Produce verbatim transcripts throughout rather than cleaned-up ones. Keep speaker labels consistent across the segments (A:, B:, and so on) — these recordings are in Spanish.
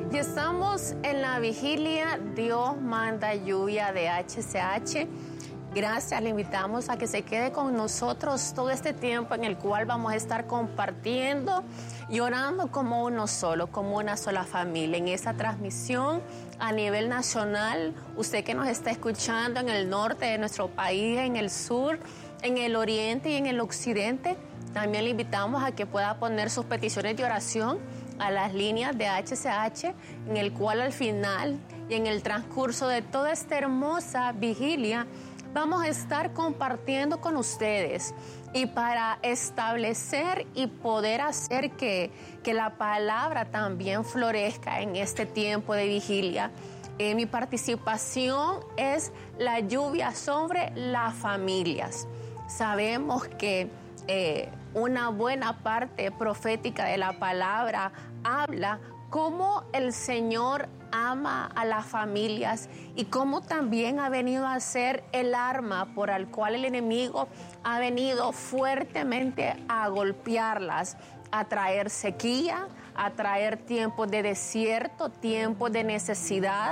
A: Y estamos en la vigilia Dios manda lluvia de H C H. Gracias, le invitamos a que se quede con nosotros todo este tiempo en el cual vamos a estar compartiendo y orando como uno solo, como una sola familia. En esa transmisión a nivel nacional, usted que nos está escuchando en el norte de nuestro país, en el sur, en el oriente y en el occidente, también le invitamos a que pueda poner sus peticiones de oración a las líneas de H C H, en el cual al final y en el transcurso de toda esta hermosa vigilia vamos a estar compartiendo con ustedes, y para establecer y poder hacer que, que la palabra también florezca en este tiempo de vigilia, eh, mi participación es la lluvia sobre las familias. Sabemos que eh, una buena parte profética de la palabra habla cómo el Señor ama a las familias y cómo también ha venido a ser el arma por el cual el enemigo ha venido fuertemente a golpearlas, a traer sequía, a traer tiempos de desierto, tiempos de necesidad,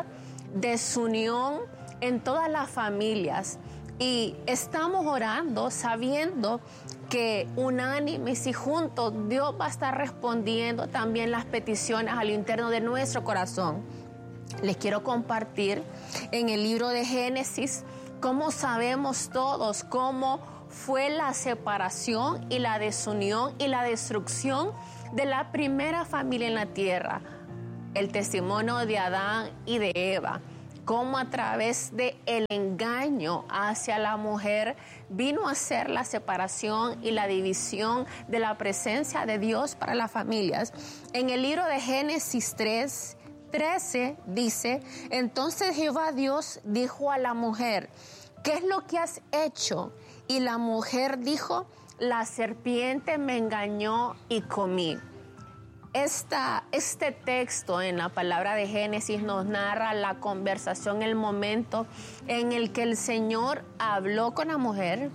A: desunión en todas las familias. Y estamos orando sabiendo que unánimes y juntos Dios va a estar respondiendo también las peticiones al interno de nuestro corazón. Les quiero compartir en el libro de Génesis cómo sabemos todos cómo fue la separación y la desunión y la destrucción de la primera familia en la tierra, el testimonio de Adán y de Eva. Cómo a través del engaño hacia la mujer vino a ser la separación y la división de la presencia de Dios para las familias. En el libro de Génesis tres, trece dice: entonces Jehová Dios dijo a la mujer, ¿qué es lo que has hecho? Y la mujer dijo, la serpiente me engañó y comí. Esta, este texto en la palabra de Génesis nos narra la conversación, el momento en el que el Señor habló con la mujer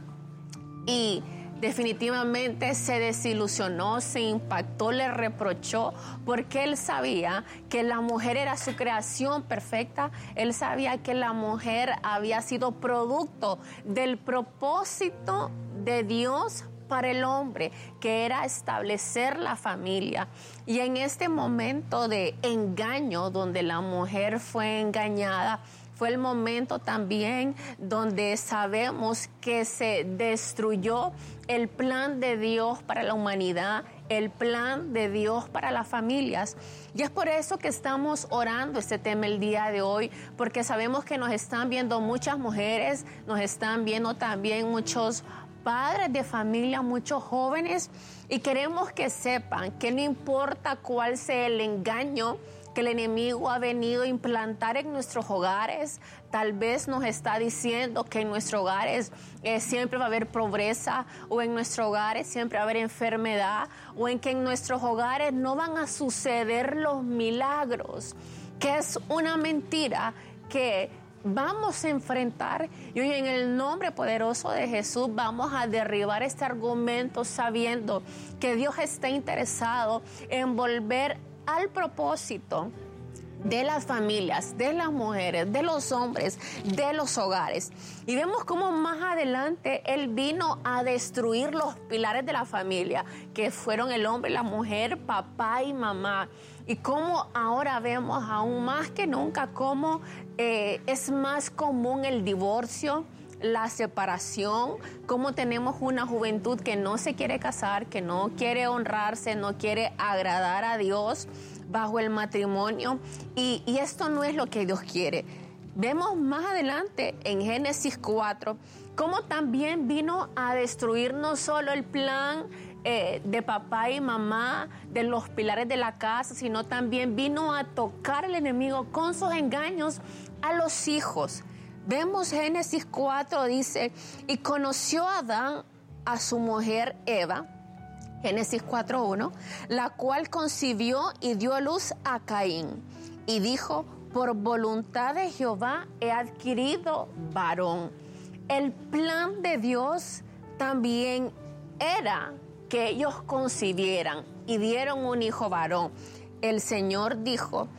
A: y definitivamente se desilusionó, se impactó, le reprochó, porque él sabía que la mujer era su creación perfecta. Él sabía que la mujer había sido producto del propósito de Dios para el hombre, que era establecer la familia. Y en este momento de engaño, donde la mujer fue engañada, fue el momento también donde sabemos que se destruyó el plan de Dios para la humanidad, el plan de Dios para las familias. Y es por eso que estamos orando este tema el día de hoy, porque sabemos que nos están viendo muchas mujeres, nos están viendo también muchos padres de familia, muchos jóvenes, y queremos que sepan que no importa cuál sea el engaño que el enemigo ha venido a implantar en nuestros hogares. Tal vez nos está diciendo que en nuestros hogares eh, siempre va a haber pobreza, o en nuestros hogares siempre va a haber enfermedad, o en que en nuestros hogares no van a suceder los milagros, que es una mentira que vamos a enfrentar. Y hoy, en el nombre poderoso de Jesús, vamos a derribar este argumento, sabiendo que Dios está interesado en volver al propósito de las familias, de las mujeres, de los hombres, de los hogares. Y vemos cómo más adelante Él vino a destruir los pilares de la familia, que fueron el hombre, la mujer, papá y mamá. Y cómo ahora vemos aún más que nunca cómo eh, es más común el divorcio, la separación, cómo tenemos una juventud que no se quiere casar, que no quiere honrarse, no quiere agradar a Dios bajo el matrimonio, y, y esto no es lo que Dios quiere. Vemos más adelante en Génesis cuatro cómo también vino a destruir no solo el plan eh, de papá y mamá, de los pilares de la casa, sino también vino a tocar el enemigo con sus engaños a los hijos. Vemos Génesis cuatro, dice, y conoció Adán a su mujer Eva, Génesis cuatro uno, la cual concibió y dio a luz a Caín, y dijo, por voluntad de Jehová he adquirido varón. El plan de Dios también era que ellos concibieran y dieron un hijo varón. El Señor dijo,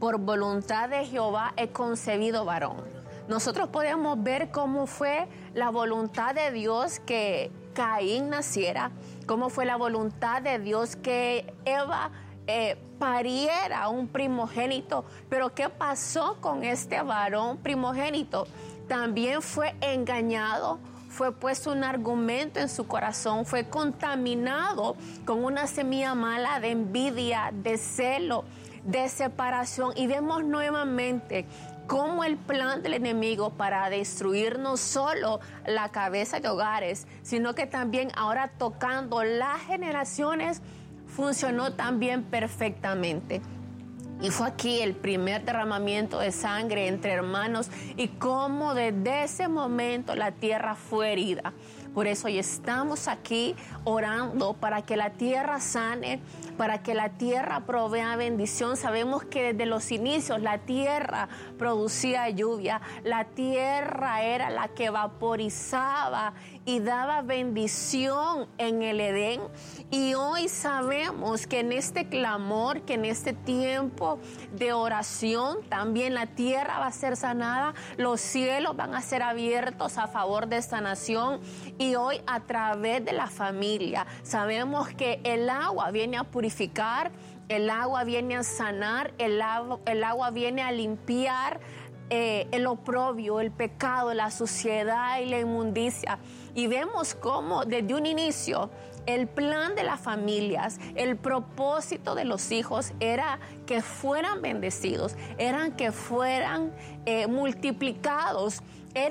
A: por voluntad de Jehová he concebido varón. Nosotros podemos ver cómo fue la voluntad de Dios que Caín naciera, cómo fue la voluntad de Dios que Eva eh, pariera un primogénito. Pero ¿qué pasó con este varón primogénito? También fue engañado, fue puesto un argumento en su corazón, fue contaminado con una semilla mala de envidia, de celo, de separación. Y vemos nuevamente cómo el plan del enemigo para destruir no solo la cabeza de hogares, sino que también ahora tocando las generaciones, funcionó también perfectamente. Y fue aquí el primer derramamiento de sangre entre hermanos y cómo desde ese momento la tierra fue herida. Por eso hoy estamos aquí orando para que la tierra sane, para que la tierra provea bendición. Sabemos que desde los inicios la tierra producía lluvia, la tierra era la que vaporizaba y daba bendición en el Edén. Y hoy sabemos que en este clamor, que en este tiempo de oración, también la tierra va a ser sanada, los cielos van a ser abiertos a favor de esta nación. Y hoy a través de la familia sabemos que el agua viene a purificar, el agua viene a sanar, el agua, el agua viene a limpiar eh, el oprobio, el pecado, la suciedad y la inmundicia. Y vemos cómo desde un inicio el plan de las familias, el propósito de los hijos era que fueran bendecidos, eran que fueran eh, multiplicados. Era